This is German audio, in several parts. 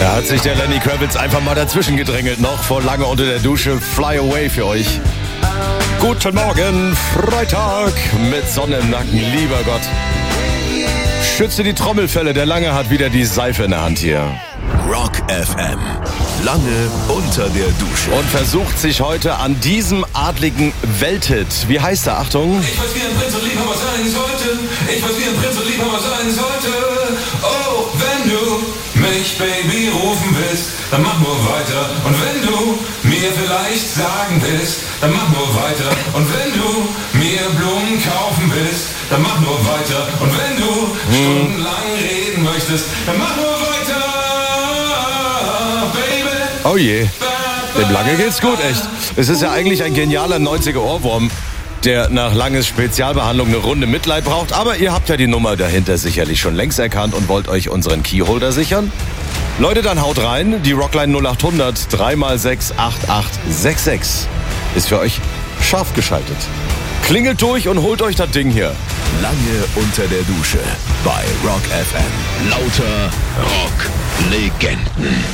Da hat sich der Lenny Kravitz einfach mal dazwischen gedrängelt, noch vor lange unter der Dusche. Fly Away für euch. Guten Morgen, Freitag mit Sonne im Nacken, lieber Gott. Schütze die Trommelfelle, der Lange hat wieder die Seife in der Hand hier. Rock FM. Lange unter der Dusche. Und versucht sich heute an diesem adligen Welthit. Wie heißt er? Achtung. Ich weiß, wie ein Prinz und Liebhaber sein sollte. Ich weiß, wie ein Prinz und Liebhaber sein sollte. Oh, wenn du mich Baby rufen willst, dann mach nur weiter. Und wenn du mir vielleicht sagen willst, dann mach nur weiter. Und wenn du mir Blumen kaufen willst, dann mach nur weiter. Und wenn du stundenlang reden möchtest, dann mach nur weiter, Baby. Oh je, dem Lange geht's gut, echt. Es ist ja eigentlich ein genialer 90er-Ohrwurm, der nach Langes Spezialbehandlung eine Runde Mitleid braucht. Aber ihr habt ja die Nummer dahinter sicherlich schon längst erkannt und wollt euch unseren Keyholder sichern. Leute, dann haut rein. Die Rockline 0800 3x6 8866 ist für euch scharf geschaltet. Klingelt durch und holt euch das Ding hier. Lange unter der Dusche bei Rock FM. Lauter Rock-Legenden.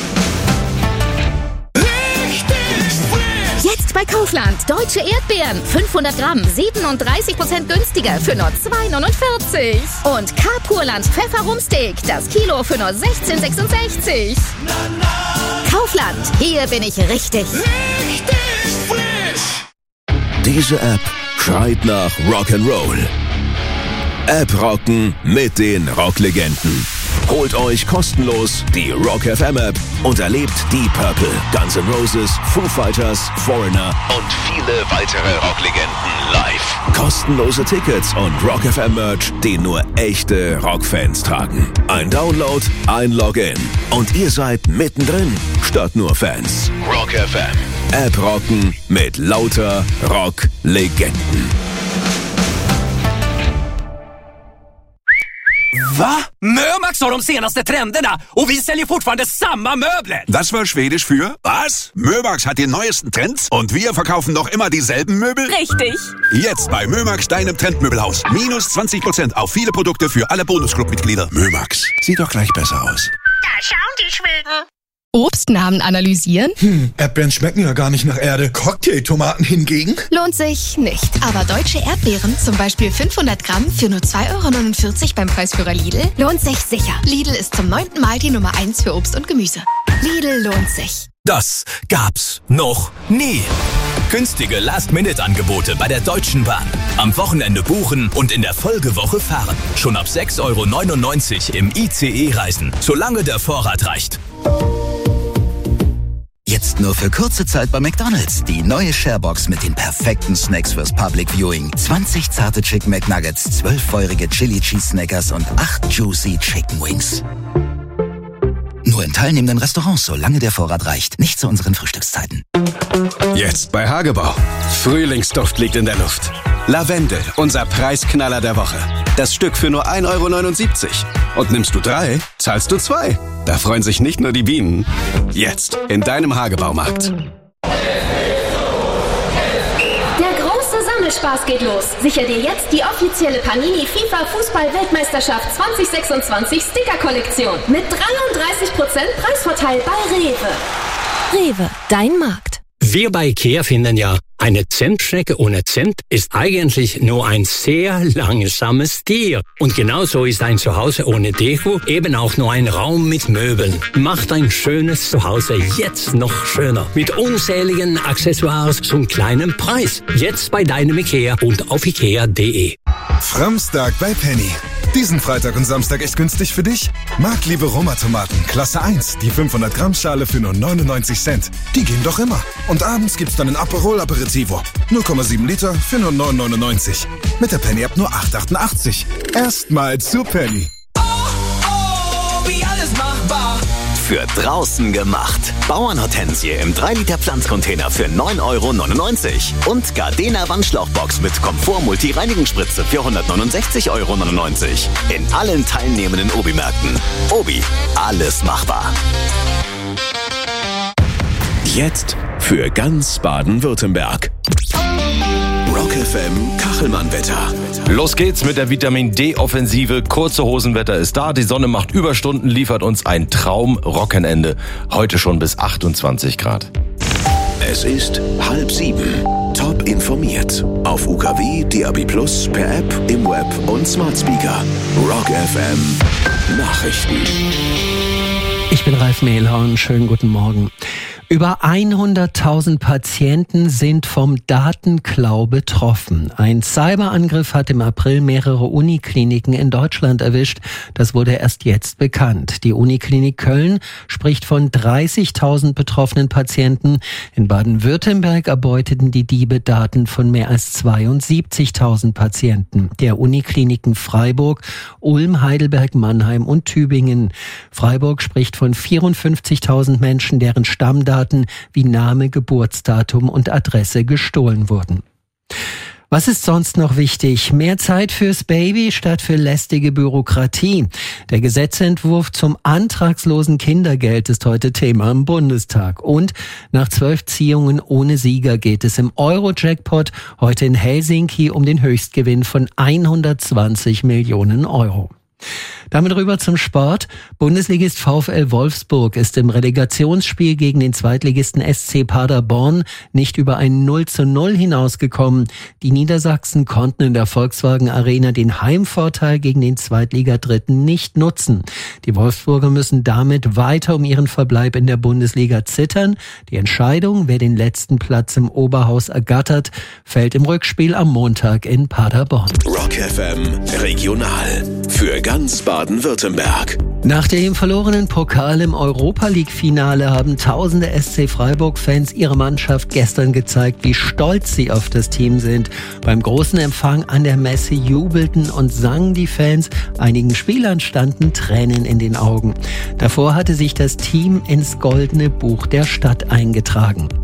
Jetzt bei Kaufland. Deutsche Erdbeeren. 500 Gramm. 37% günstiger für nur 2,49. Und Carpurland Pfefferrumsteak. Das Kilo für nur 16,66. Kaufland. Hier bin ich richtig. Diese App schreit nach Rock'n'Roll. App rocken mit den Rocklegenden. Holt euch kostenlos die Rock FM App und erlebt Deep Purple, Guns N' Roses, Foo Fighters, Foreigner und viele weitere Rocklegenden live. Kostenlose Tickets und Rock FM Merch, den nur echte Rockfans tragen. Ein Download, ein Login und ihr seid mittendrin statt nur Fans. Rock FM. App rocken mit lauter Rocklegenden. Va? Mömax har de senaste trenderna och vi säljer fortfarande samma möbler. Das war Schwedisch für was? Mömax hat die neuesten Trends und wir verkaufen noch immer dieselben Möbel? Richtig. Jetzt bei Mömax, deinem Trendmöbelhaus. Minus 20% auf viele Produkte für alle Bonusclub-Mitglieder. Mömax, sieht doch gleich besser aus. Da schauen die Schweden. Obstnamen analysieren? Erdbeeren schmecken ja gar nicht nach Erde. Cocktailtomaten hingegen? Lohnt sich nicht. Aber deutsche Erdbeeren, zum Beispiel 500 Gramm für nur 2,49 € beim Preisführer Lidl, lohnt sich sicher. Lidl ist zum 9. Mal die Nummer 1 für Obst und Gemüse. Lidl lohnt sich. Das gab's noch nie. Günstige Last-Minute-Angebote bei der Deutschen Bahn. Am Wochenende buchen und in der Folgewoche fahren. Schon ab 6,99 € im ICE reisen, solange der Vorrat reicht. Jetzt nur für kurze Zeit bei McDonald's. Die neue Sharebox mit den perfekten Snacks fürs Public Viewing. 20 zarte Chicken McNuggets, 12 feurige Chili Cheese Snackers und 8 juicy Chicken Wings. Nur in teilnehmenden Restaurants, solange der Vorrat reicht. Nicht zu unseren Frühstückszeiten. Jetzt bei Hagebau. Frühlingsduft liegt in der Luft. Lavendel, unser Preisknaller der Woche. Das Stück für nur 1,79 €. Und nimmst du 3, zahlst du 2. Da freuen sich nicht nur die Bienen. Jetzt in deinem Hagebaumarkt. Der große Sammelspaß geht los. Sicher dir jetzt die offizielle Panini FIFA Fußball-Weltmeisterschaft 2026 Sticker-Kollektion. Mit 33% Preisvorteil bei Rewe. Rewe, dein Markt. Wir bei IKEA finden ja, eine Zentschnecke ohne Cent ist eigentlich nur ein sehr langsames Tier. Und genauso ist ein Zuhause ohne Deko eben auch nur ein Raum mit Möbeln. Macht ein schönes Zuhause jetzt noch schöner. Mit unzähligen Accessoires zum kleinen Preis. Jetzt bei deinem IKEA und auf ikea.de. Framstag bei Penny. Diesen Freitag und Samstag echt günstig für dich? Marktliebe Roma-Tomaten, Klasse 1, die 500 Gramm Schale für nur 99 Cent. Die gehen doch immer. Und abends gibt's dann ein Aperol Aperitivo. 0,7 Liter für nur 9,99. Mit der Penny-App nur 8,88. Erstmal zu Penny. Wie alles machbar. Für draußen gemacht. Bauernhortensie im 3-Liter Pflanzcontainer für 9,99 € und Gardena Wandschlauchbox mit Komfort-Multi-Reinigungsspritze für 169,99 € in allen teilnehmenden Obi-Märkten. Obi, alles machbar. Jetzt für ganz Baden-Württemberg. Rock FM Kachelmann-Wetter. Los geht's mit der Vitamin-D-Offensive. Kurze Hosenwetter ist da, die Sonne macht Überstunden, liefert uns ein Traum-Wochenende. Heute schon bis 28 Grad. Es ist 6:30. Top informiert. Auf UKW, DAB+, per App, im Web und Smart Speaker. Rock FM Nachrichten. Ich bin Ralf Mehlhorn. Schönen guten Morgen. Über 100.000 Patienten sind vom Datenklau betroffen. Ein Cyberangriff hat im April mehrere Unikliniken in Deutschland erwischt. Das wurde erst jetzt bekannt. Die Uniklinik Köln spricht von 30.000 betroffenen Patienten. In Baden-Württemberg erbeuteten die Diebe Daten von mehr als 72.000 Patienten. Der Unikliniken Freiburg, Ulm, Heidelberg, Mannheim und Tübingen. Freiburg spricht von 54.000 Menschen, deren Stammdaten wie Name, Geburtsdatum und Adresse gestohlen wurden. Was ist sonst noch wichtig? Mehr Zeit fürs Baby statt für lästige Bürokratie. Der Gesetzentwurf zum antragslosen Kindergeld ist heute Thema im Bundestag. Und nach 12 Ziehungen ohne Sieger geht es im Euro-Jackpot heute in Helsinki um den Höchstgewinn von 120 Millionen Euro. Damit rüber zum Sport. Bundesligist VfL Wolfsburg ist im Relegationsspiel gegen den Zweitligisten SC Paderborn nicht über ein 0:0 hinausgekommen. Die Niedersachsen konnten in der Volkswagen Arena den Heimvorteil gegen den Zweitligadritten nicht nutzen. Die Wolfsburger müssen damit weiter um ihren Verbleib in der Bundesliga zittern. Die Entscheidung, wer den letzten Platz im Oberhaus ergattert, fällt im Rückspiel am Montag in Paderborn. Rock FM Regional für ganz Baden-Württemberg. Nach dem verlorenen Pokal im Europa-League-Finale haben tausende SC Freiburg-Fans ihrer Mannschaft gestern gezeigt, wie stolz sie auf das Team sind. Beim großen Empfang an der Messe jubelten und sangen die Fans. Einigen Spielern standen Tränen in den Augen. Davor hatte sich das Team ins Goldene Buch der Stadt eingetragen.